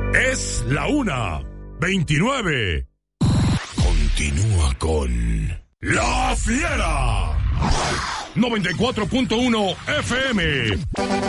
Es la 1:29. Continúa con La Fiera 94.1 FM.